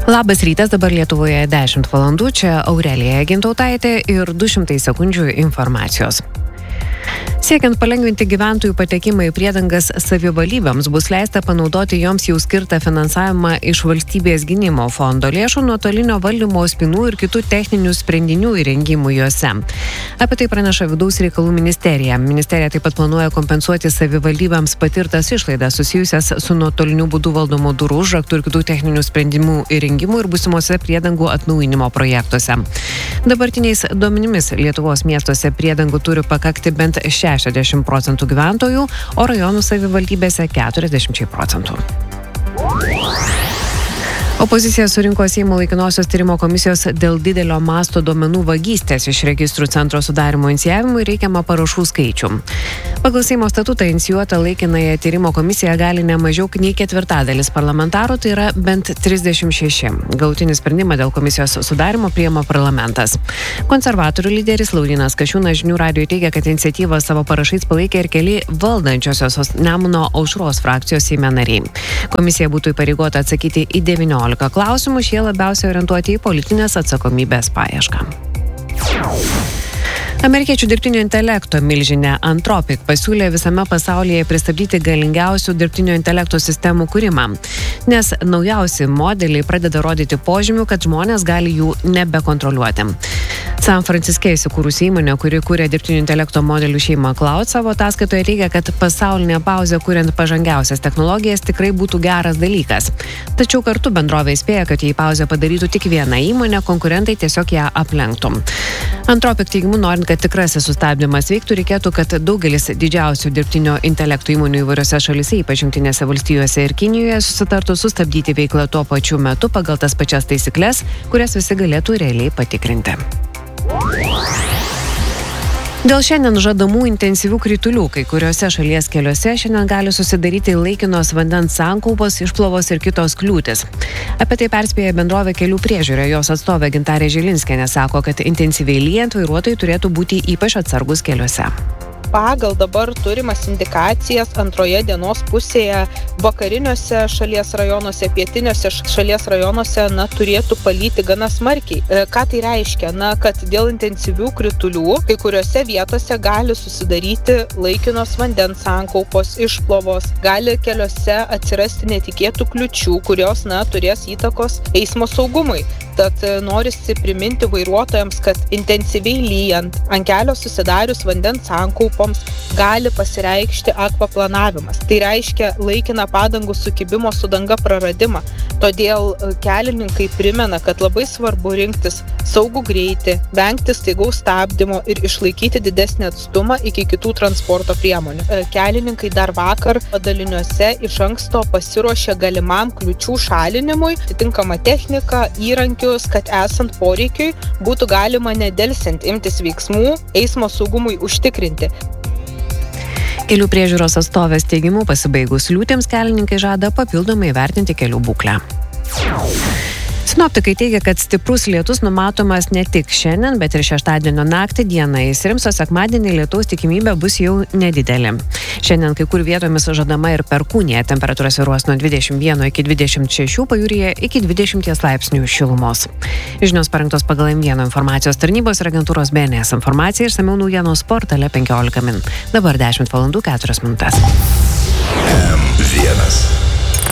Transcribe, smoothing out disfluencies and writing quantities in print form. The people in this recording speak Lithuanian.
Labas rytas, dabar Lietuvoje 10 valandų, čia Aurelija Gintautaitė ir 200 sekundžių informacijos. Siekiant palengvinti gyventojų patekimą į priedangas savivaldybėms, bus leista panaudoti joms jau skirtą finansavimą iš valstybės gynimo fondo lėšų nuotolinio valdymo spynų ir kitų techninių sprendinių įrengimų juose. Apie tai praneša Vidaus reikalų ministerija. Ministerija taip pat planuoja kompensuoti savivaldybėms patirtas išlaidas susijusias su nuotoliniu būdu valdomų durų, užraktų ir kitų techninių sprendimų įrengimų ir būsimose priedangų atnaujinimo projektuose. Dabartiniais duomenimis Lietuvos miestuose priedangų turi pakakti bent 60% gyventojų, o rajonų savivaldybėse 40%. Opozicija surinko Seimo laikinosios tyrimo komisijos dėl didelio masto duomenų vagystės iš registrų centro sudarimo inicijavimui reikiamą parašų skaičių. Pagal Seimo statutą inicijuotą laikinąją tyrimo komisiją gali ne mažiau nei ketvirtadalis parlamentarų, tai yra bent 36. Galutinį sprendimą dėl komisijos sudarimo priima parlamentas. Konservatorių lyderis Laurynas Kasčiūnas žinių radijui teigia, kad iniciatyvą savo parašais palaikė ir keli valdančiosios Nemuno aušros frakcijos Seime nariai. Komisija būtų įpareigota atsakyti į 19 klausimų, šie labiausiai orientuoti į politinės atsakomybės paiešką. Amerikiečių dirbtinio intelekto milžinė Anthropic pasiūlė visame pasaulyje pristabdyti galingiausių dirbtinio intelekto sistemų kūrimą, nes naujausi modeliai pradeda rodyti požymių, kad žmonės gali jų nebekontroliuoti. San Franciske įsikūrusi įmonė, kuri kūrė dirbtinio intelekto modelių šeimą Cloud, savo ataskaitoje teigia, kad pasaulinė pauzė kuriant pažangiausias technologijas tikrai būtų geras dalykas. Tačiau kartu bendrovė įspėja, kad jei pauzę padarytų tik viena įmonė, konkurentai tiesiog ją aplenktų. Anthropic teigimu, norint, kad tikrasis sustabdymas veiktų, reikėtų, kad daugelis didžiausių dirbtinio intelekto įmonių įvairiose šalyse, ypač Jungtinėse valstijose ir Kinijoje, susitartų sustabdyti veiklą tuo pačiu metu pagal tas pačias taisykles, kurias visi galėtų realiai patikrinti. Dėl šiandien žadamų intensyvių kritulių kai kuriuose šalies keliuose šiandien gali susidaryti laikinos vandens sankaupos, išplovos ir kitos kliūtys. Apie tai perspėja bendrovė Kelių priežiūra. Jos atstovė Gintarė Žilinskienė sako, kad intensyviai lyjant vairuotojai turėtų būti ypač atsargus keliuose. Pagal dabar turimas indikacijas antroje dienos pusėje vakariniuose šalies rajonuose, pietiniuose šalies rajonuose turėtų palyti gana smarkiai. Ką tai reiškia? Kad dėl intensyvių kritulių kai kuriuose vietose gali susidaryti laikinos vandens sankaupos, išplovos, gali keliuose atsirasti netikėtų kliūčių, kurios turės įtakos eismo saugumui. Tad norisi priminti vairuotojams, kad intensyviai lyjant ant kelio susidarius vandens sankaupoms gali pasireikšti akvaplanavimas. Tai reiškia laikiną padangų sukibimo su danga praradimą. Todėl kelininkai primena, kad labai svarbu rinktis saugų greitį, vengti staigaus stabdymo ir išlaikyti didesnį atstumą iki kitų transporto priemonių. Kelininkai dar vakar padaliniuose iš anksto pasiruošė galimam kliūčių šalinimui, atitinkamą techniką, įrankius, kad esant poreikiui būtų galima nedelsiant imtis veiksmų eismo saugumui užtikrinti. Kelių priežiūros atstovės teigimu, pasibaigus liūtėms kelininkai žada papildomai vertinti kelių būklę. Sinoptikai teigia, kad stiprus lietus numatomas ne tik šiandien, bet ir šeštadienio naktį dieną įsirims, o sekmadienį lietaus tikimybė bus jau nedidelė. Šiandien kai kur vietomis žadama ir perkūnija, temperatūra svyruos nuo 21 iki 26, pajūryje iki 20 laipsnių šilumos. Žinios parengtos pagal M1 informacijos tarnybos ir agentūros BNS informacija, išsamiau naujienos portale 15 min. Dabar 10 valandų 4 minutės. M1